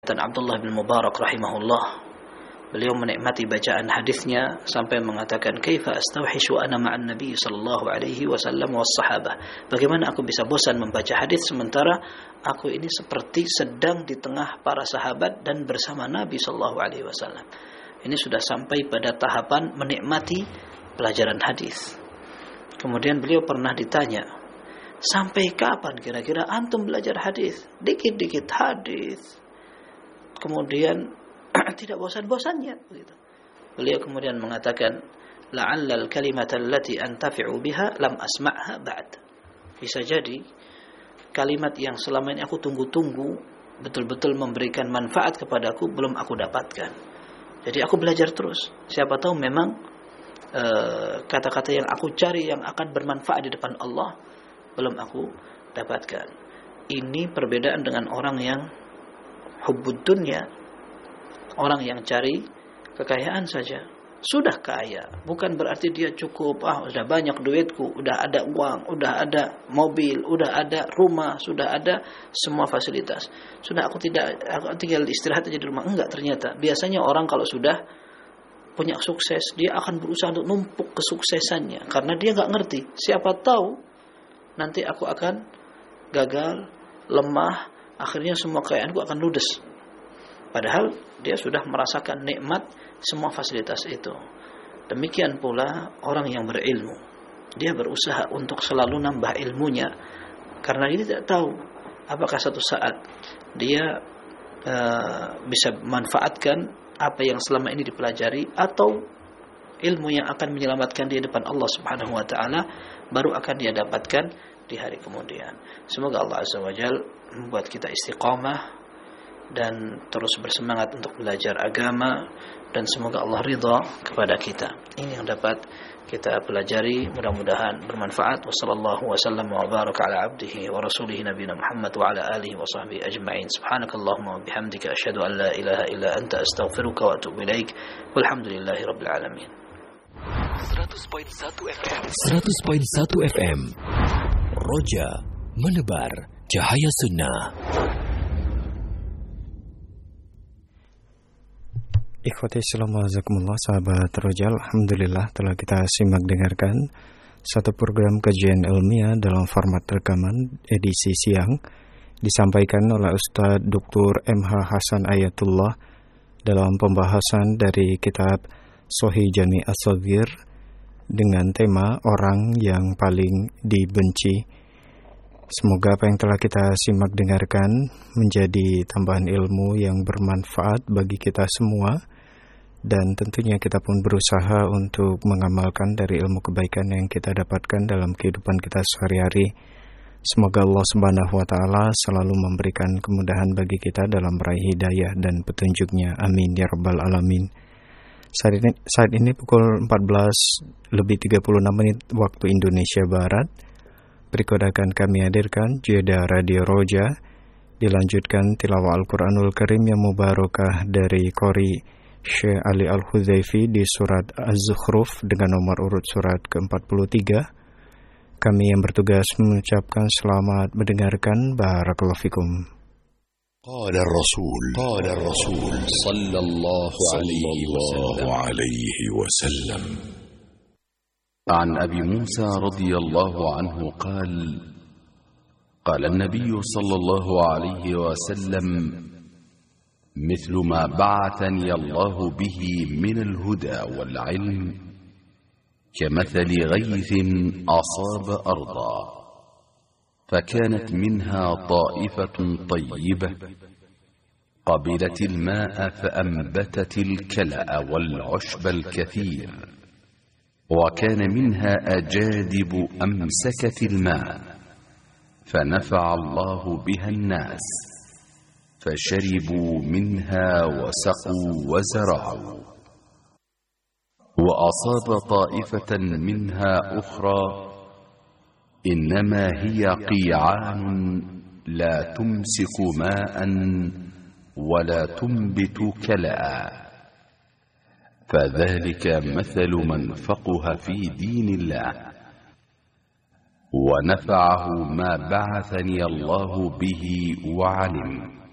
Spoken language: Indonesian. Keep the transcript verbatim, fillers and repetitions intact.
Dan Abdullah bin Mubarak rahimahullah, beliau menikmati bacaan hadisnya sampai mengatakan, kaifa astawhishu ana ma'an nabi sallallahu alaihi wasallam was sahabah. Bagaimana aku bisa bosan membaca hadis sementara aku ini seperti sedang di tengah para sahabat dan bersama Nabi sallallahu alaihi wasallam. Ini sudah sampai pada tahapan menikmati pelajaran hadis. Kemudian beliau pernah ditanya, sampai kapan kira-kira antum belajar hadis? Dikit-dikit hadis. Kemudian tidak bosan-bosannya begitu. Beliau kemudian mengatakan, la'allal kalimata allati antafi'u biha lam asma'ha ba'd. Bisa jadi kalimat yang selama ini aku tunggu-tunggu betul-betul memberikan manfaat kepadaku belum aku dapatkan. Jadi aku belajar terus. Siapa tahu memang uh, kata-kata yang aku cari yang akan bermanfaat di depan Allah belum aku dapatkan. Ini perbedaan dengan orang yang hubbud dunya, orang yang cari kekayaan saja. Sudah kaya, bukan berarti dia cukup, ah sudah banyak duitku, udah ada uang, udah ada mobil, udah ada rumah, sudah ada semua fasilitas. Sudah aku tidak aku tinggal istirahat aja di rumah. Enggak, ternyata biasanya orang kalau sudah punya sukses, dia akan berusaha untuk numpuk kesuksesannya karena dia enggak ngerti. Siapa tahu nanti aku akan gagal, lemah, akhirnya semua kekayaanku akan ludes. Padahal dia sudah merasakan nikmat semua fasilitas itu. Demikian pula orang yang berilmu. Dia berusaha untuk selalu nambah ilmunya karena dia tidak tahu apakah satu saat dia uh, bisa memanfaatkan apa yang selama ini dipelajari atau ilmu yang akan menyelamatkan dia depan Allah Subhanahu wa taala baru akan dia dapatkan di hari kemudian. Semoga Allah Azza wa Jalla membuat kita istiqamah dan terus bersemangat untuk belajar agama, dan semoga Allah ridha kepada kita. Ini yang dapat kita pelajari, mudah-mudahan bermanfaat. Wassallallahu wasallam wa baraka ala abdihi wa rasulihi nabiyina Muhammad wa ala alihi wa sahbihi ajma'in. Subhanakallahumma wa bihamdika asyhadu an la ilaha illa anta astaghfiruka wa atubu ilaik. Walhamdulillahi rabbil alamin. seratus koma satu F M seratus koma satu F M Roja menebar cahaya sunnah. Ikhwati Islam wazakumullah, sahabat Roja, alhamdulillah telah kita simak dengarkan satu program kajian ilmiah dalam format rekaman edisi siang disampaikan oleh Ustaz Doktor M H Hasan Ayatullah dalam pembahasan dari kitab Sahih Jami' As-Shaghir dengan tema orang yang paling dibenci. Semoga apa yang telah kita simak dengarkan menjadi tambahan ilmu yang bermanfaat bagi kita semua, dan tentunya kita pun berusaha untuk mengamalkan dari ilmu kebaikan yang kita dapatkan dalam kehidupan kita sehari-hari. Semoga Allah Subhanahu wa taala selalu memberikan kemudahan bagi kita dalam meraih hidayah dan petunjuknya. Amin ya rabbal alamin. Saat ini, saat ini pukul empat belas lebih tiga puluh enam menit waktu Indonesia Barat. Berikut akan kami hadirkan jeda Radio Roja, dilanjutkan tilawah Al-Quranul Karim yang mubarakah dari Qori Syekh Ali Al-Hudzaifi di surat Az-Zukhruf dengan nomor urut surat ke empat puluh tiga. Kami yang bertugas mengucapkan selamat mendengarkan. Barakallahu fikum. قال الرسول قال الرسول صلى الله عليه وسلم عن أبي موسى رضي الله عنه قال قال النبي صلى الله عليه وسلم مثل ما بعثني الله به من الهدى والعلم كمثل غيث أصاب أرضا فكانت منها طائفة طيبة قبلت الماء فأنبتت الكلأ والعشب الكثير، وكان منها أجادب أمسكت الماء فنفع الله بها الناس فشربوا منها وسقوا وزرعوا. وأصاب طائفة منها أخرى إنما هي قيعان لا تمسك ماء ولا تنبت كلأ، فذلك مثل من فقه في دين الله ونفعه ما بعثني الله به وعلم.